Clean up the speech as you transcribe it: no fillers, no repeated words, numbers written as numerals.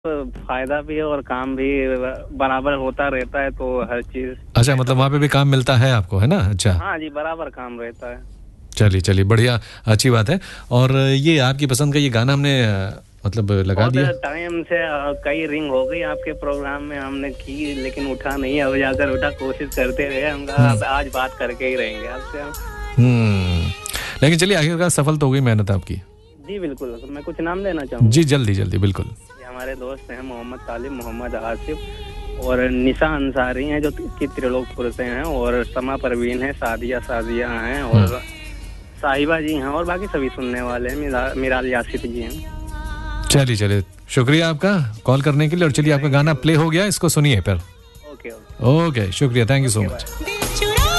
फायदा भी है और काम भी बराबर होता रहता है, तो हर चीज। अच्छा, मतलब वहाँ पे भी काम मिलता है आपको, है ना? अच्छा, हाँ जी, बराबर काम रहता है। चलिए चलिए, बढ़िया, अच्छी बात है। और ये आपकी पसंद का ये गाना हमने मतलब लगा बहुत दिया। टाइम से कई रिंग हो गई आपके प्रोग्राम में हमने की, लेकिन उठा नहीं। अब जाकर उठा, कोशिश करते रहे हम। अब आज बात करके ही रहेंगे आपसे हम। हम्म, लेकिन चलिए, आखिरकार सफल तो हो गई मेहनत आपकी। जी बिल्कुल। मैं कुछ नाम लेना जी, चाहूँगा। जल्दी जल्दी, बिल्कुल। ये हमारे दोस्त हैं मोहम्मद तालिब, मोहम्मद आसिफ और निशा अंसारी हैं, जो कि त्रिलोकपुर से हैं, और समा परवीन है, सादिया सादिया हैं, और साहिबा जी हैं, और बाकी सभी सुनने वाले हैं। मिराल यासिर जी हैं। चलिए चलिए, शुक्रिया आपका कॉल करने के लिए। और चलिए, आपका गाना प्ले हो गया, इसको सुनिए फिर। ओके ओके ओके, शुक्रिया, thank you so okay, much. Bye.